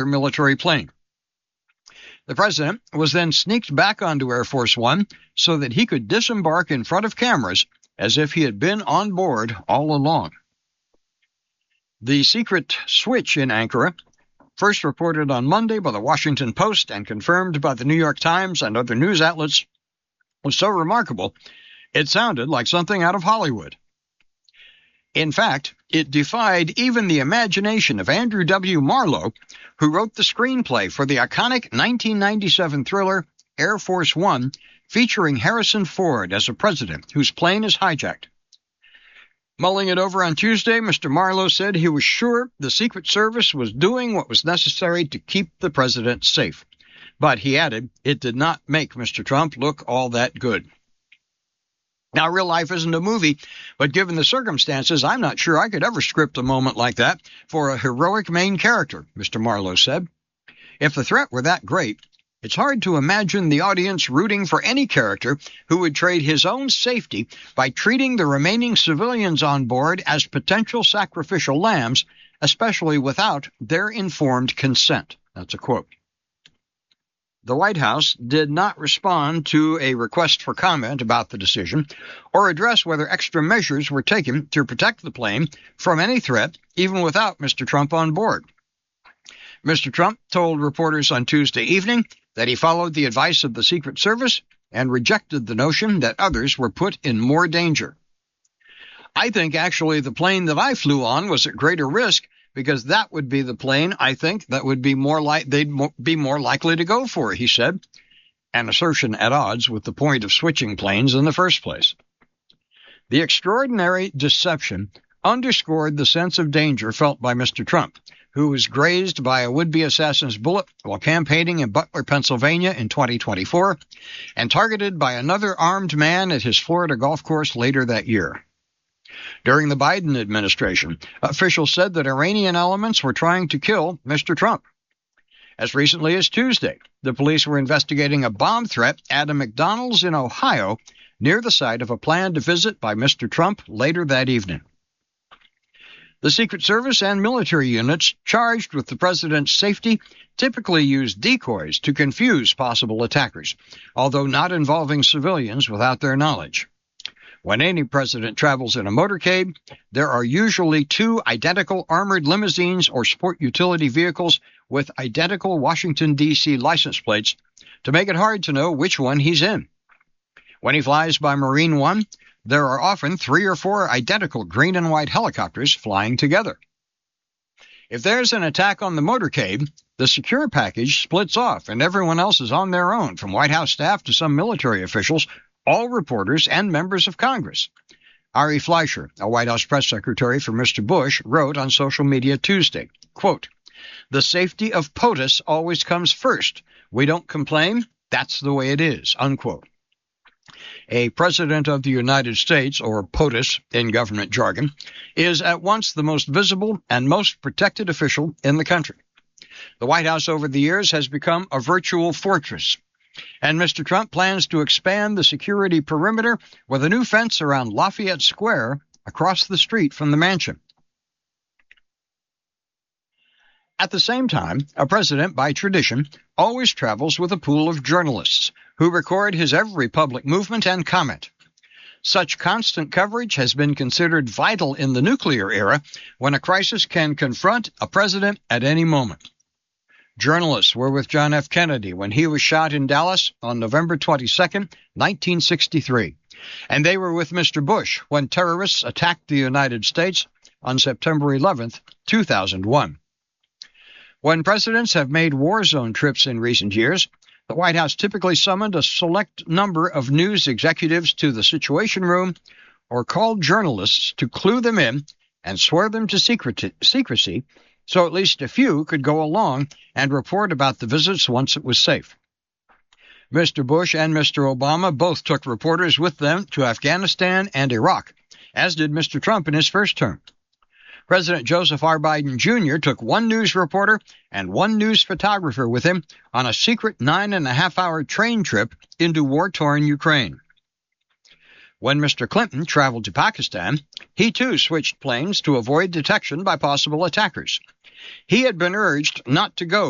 another military plane. The president was then sneaked back onto Air Force One so that he could disembark in front of cameras as if he had been on board all along. The secret switch in Ankara, first reported on Monday by the Washington Post and confirmed by the New York Times and other news outlets, was so remarkable it sounded like something out of Hollywood. In fact, it defied even the imagination of Andrew W. Marlowe, who wrote the screenplay for the iconic 1997 thriller Air Force One, featuring Harrison Ford as a president whose plane is hijacked. Mulling it over on Tuesday, Mr. Marlowe said he was sure the Secret Service was doing what was necessary to keep the president safe. But he added it did not make Mr. Trump look all that good. Now, real life isn't a movie, but given the circumstances, I'm not sure I could ever script a moment like that for a heroic main character, Mr. Marlowe said. If the threat were that great, it's hard to imagine the audience rooting for any character who would trade his own safety by treating the remaining civilians on board as potential sacrificial lambs, especially without their informed consent. That's a quote. The White House did not respond to a request for comment about the decision or address whether extra measures were taken to protect the plane from any threat, even without Mr. Trump on board. Mr. Trump told reporters on Tuesday evening that he followed the advice of the Secret Service and rejected the notion that others were put in more danger. I think actually the plane that I flew on was at greater risk because that would be the plane I think that would be they'd be more likely to go for, he said, an assertion at odds with the point of switching planes in the first place. The extraordinary deception underscored the sense of danger felt by Mr. Trump, who was grazed by a would-be assassin's bullet while campaigning in Butler, Pennsylvania in 2024, and targeted by another armed man at his Florida golf course later that year. During the Biden administration, officials said that Iranian elements were trying to kill Mr. Trump. As recently as Tuesday, the police were investigating a bomb threat at a McDonald's in Ohio near the site of a planned visit by Mr. Trump later that evening. The Secret Service and military units charged with the president's safety typically use decoys to confuse possible attackers, although not involving civilians without their knowledge. When any president travels in a motorcade, there are usually two identical armored limousines or sport utility vehicles with identical Washington, D.C. license plates to make it hard to know which one he's in. When he flies by Marine One, there are often 3 or 4 identical green and white helicopters flying together. If there's an attack on the motorcade, the secure package splits off and everyone else is on their own, from White House staff to some military officials, all reporters and members of Congress. Ari Fleischer, a White House press secretary for Mr. Bush, wrote on social media Tuesday, quote, "The safety of POTUS always comes first. We don't complain. That's the way it is," unquote. A President of the United States, or POTUS in government jargon, is at once the most visible and most protected official in the country. The White House over the years has become a virtual fortress, and Mr. Trump plans to expand the security perimeter with a new fence around Lafayette Square across the street from the mansion. At the same time, a president, by tradition, always travels with a pool of journalists who record his every public movement and comment. Such constant coverage has been considered vital in the nuclear era, when a crisis can confront a president at any moment. Journalists were with John F. Kennedy when he was shot in Dallas on November 22, 1963, and they were with Mr. Bush when terrorists attacked the United States on September 11, 2001. When presidents have made war zone trips in recent years, the White House typically summoned a select number of news executives to the Situation Room or called journalists to clue them in and swear them to secrecy, so at least a few could go along and report about the visits once it was safe. Mr. Bush and Mr. Obama both took reporters with them to Afghanistan and Iraq, as did Mr. Trump in his first term. President Joseph R. Biden Jr. took one news reporter and one news photographer with him on a secret 9.5-hour train trip into war-torn Ukraine. When Mr. Clinton traveled to Pakistan, he too switched planes to avoid detection by possible attackers. He had been urged not to go